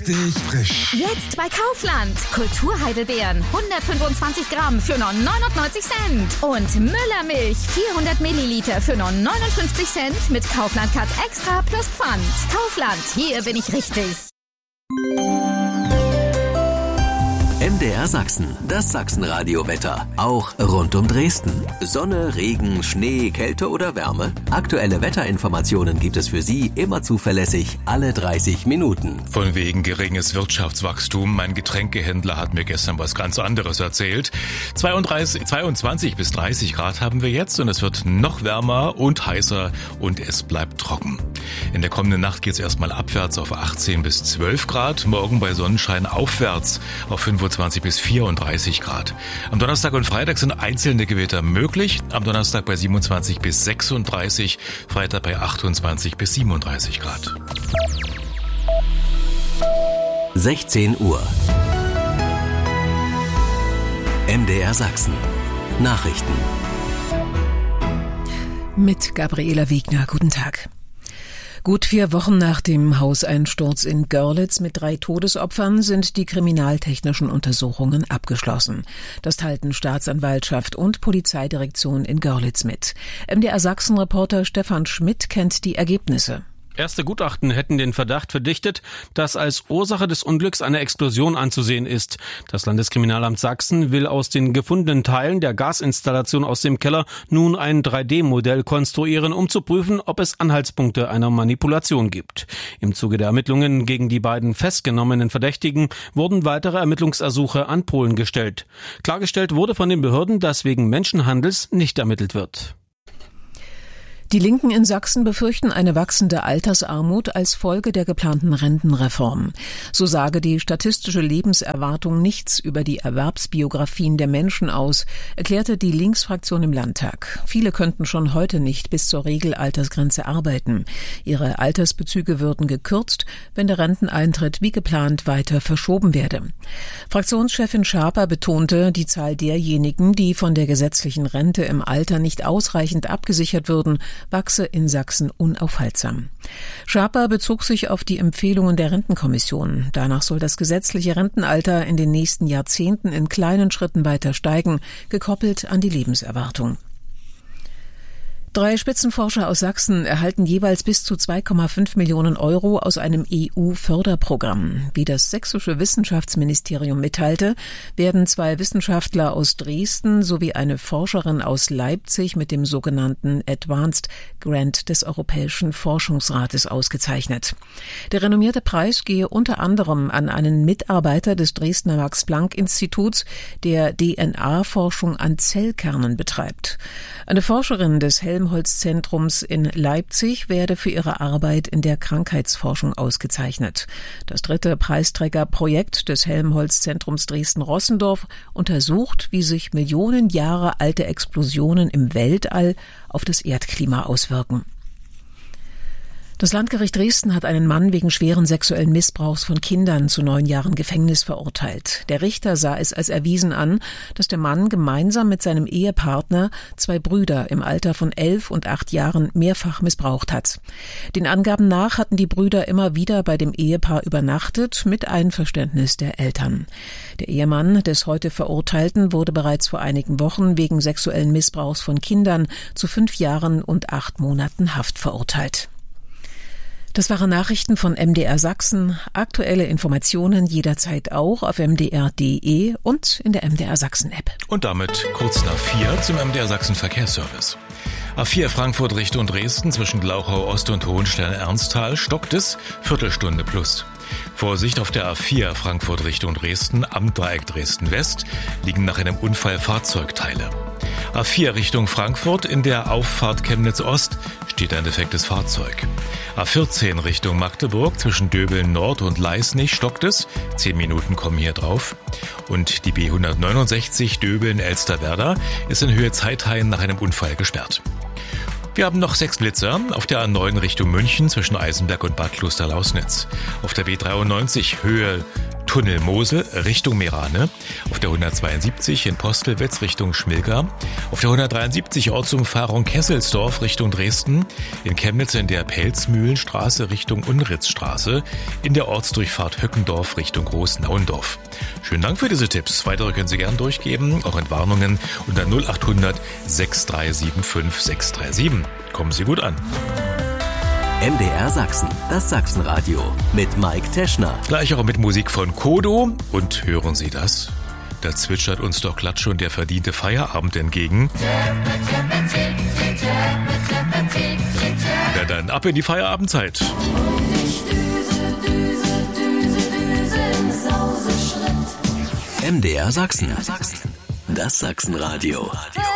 richtig frisch. Jetzt bei Kaufland. Kulturheidelbeeren 125 Gramm für nur 99 Cent. Und Müllermilch 400 Milliliter für nur 59 Cent mit Kaufland Cut Extra plus Pfand. Kaufland, hier bin ich richtig. MDR Sachsen, das Sachsenradio-Wetter. Auch rund um Dresden. Sonne, Regen, Schnee, Kälte oder Wärme? Aktuelle Wetterinformationen gibt es für Sie immer zuverlässig alle 30 Minuten. Von wegen geringes Wirtschaftswachstum. Mein Getränkehändler hat mir gestern was ganz anderes erzählt. 22 bis 30 Grad haben wir jetzt und es wird noch wärmer und heißer und es bleibt trocken. In der kommenden Nacht geht es erstmal abwärts auf 18 bis 12 Grad. Morgen bei Sonnenschein aufwärts auf 25 bis 34 Grad. Am Donnerstag und Freitag sind einzelne Gewitter möglich. Am Donnerstag bei 27 bis 36, Freitag bei 28 bis 37 Grad. 16 Uhr. MDR Sachsen. Nachrichten. Mit Gabriela Wegner. Guten Tag. Gut 4 Wochen nach dem Hauseinsturz in Görlitz mit 3 Todesopfern sind die kriminaltechnischen Untersuchungen abgeschlossen. Das teilten Staatsanwaltschaft und Polizeidirektion in Görlitz mit. MDR Sachsen-Reporter Stefan Schmidt kennt die Ergebnisse. Erste Gutachten hätten den Verdacht verdichtet, dass als Ursache des Unglücks eine Explosion anzusehen ist. Das Landeskriminalamt Sachsen will aus den gefundenen Teilen der Gasinstallation aus dem Keller nun ein 3D-Modell konstruieren, um zu prüfen, ob es Anhaltspunkte einer Manipulation gibt. Im Zuge der Ermittlungen gegen die beiden festgenommenen Verdächtigen wurden weitere Ermittlungsersuche an Polen gestellt. Klargestellt wurde von den Behörden, dass wegen Menschenhandels nicht ermittelt wird. Die Linken in Sachsen befürchten eine wachsende Altersarmut als Folge der geplanten Rentenreform. So sage die statistische Lebenserwartung nichts über die Erwerbsbiografien der Menschen aus, erklärte die Linksfraktion im Landtag. Viele könnten schon heute nicht bis zur Regelaltersgrenze arbeiten. Ihre Altersbezüge würden gekürzt, wenn der Renteneintritt wie geplant weiter verschoben werde. Fraktionschefin Schaper betonte, die Zahl derjenigen, die von der gesetzlichen Rente im Alter nicht ausreichend abgesichert würden, wachse in Sachsen unaufhaltsam. Schaper bezog sich auf die Empfehlungen der Rentenkommission. Danach soll das gesetzliche Rentenalter in den nächsten Jahrzehnten in kleinen Schritten weiter steigen, gekoppelt an die Lebenserwartung. 3 Spitzenforscher aus Sachsen erhalten jeweils bis zu 2,5 Millionen Euro aus einem EU-Förderprogramm. Wie das sächsische Wissenschaftsministerium mitteilte, werden 2 Wissenschaftler aus Dresden sowie eine Forscherin aus Leipzig mit dem sogenannten Advanced Grant des Europäischen Forschungsrates ausgezeichnet. Der renommierte Preis gehe unter anderem an einen Mitarbeiter des Dresdner Max-Planck-Instituts, der DNA-Forschung an Zellkernen betreibt. Eine Forscherin des Helmholtz-Zentrums in Leipzig werde für ihre Arbeit in der Krankheitsforschung ausgezeichnet. Das 3. Preisträgerprojekt des Helmholtz-Zentrums Dresden-Rossendorf untersucht, wie sich Millionen Jahre alte Explosionen im Weltall auf das Erdklima auswirken. Das Landgericht Dresden hat einen Mann wegen schweren sexuellen Missbrauchs von Kindern zu 9 Jahren Gefängnis verurteilt. Der Richter sah es als erwiesen an, dass der Mann gemeinsam mit seinem Ehepartner 2 Brüder im Alter von 11 und 8 Jahren mehrfach missbraucht hat. Den Angaben nach hatten die Brüder immer wieder bei dem Ehepaar übernachtet, mit Einverständnis der Eltern. Der Ehemann des heute Verurteilten wurde bereits vor einigen Wochen wegen sexuellen Missbrauchs von Kindern zu 5 Jahren und 8 Monaten Haft verurteilt. Das waren Nachrichten von MDR Sachsen. Aktuelle Informationen jederzeit auch auf mdr.de und in der MDR Sachsen App. Und damit kurz nach 4 zum MDR Sachsen Verkehrsservice. A4 Frankfurt Richtung Dresden zwischen Glauchau Ost und Hohenstein-Ernsthal stockt es, Viertelstunde plus. Vorsicht auf der A4 Frankfurt Richtung Dresden am Dreieck Dresden-West liegen nach einem Unfall Fahrzeugteile. A4 Richtung Frankfurt in der Auffahrt Chemnitz-Ost steht ein defektes Fahrzeug. A14 Richtung Magdeburg zwischen Döbeln Nord und Leisnig stockt es. 10 Minuten kommen hier drauf. Und die B169 Döbeln-Elsterwerda ist in Höhe Zeithain nach einem Unfall gesperrt. Wir haben noch 6 Blitzer auf der A9 Richtung München zwischen Eisenberg und Bad Klosterlausnitz. Auf der B93 Höhe Tunnel Mosel Richtung Meerane, auf der 172 in Postelwitz Richtung Schmilka, auf der 173 Ortsumfahrung Kesselsdorf Richtung Dresden, in Chemnitz in der Pelzmühlenstraße Richtung Unritzstraße, in der Ortsdurchfahrt Höckendorf Richtung Großnauendorf. Schönen Dank für diese Tipps. Weitere können Sie gern durchgeben, auch Entwarnungen unter 0800 6375 637. Kommen Sie gut an. MDR Sachsen, das Sachsenradio mit Mike Teschner. Gleich auch mit Musik von Kodo. Und hören Sie das? Da zwitschert uns doch glatt schon der verdiente Feierabend entgegen. Na dann, ab in die Feierabendzeit. MDR Sachsen, das Sachsenradio.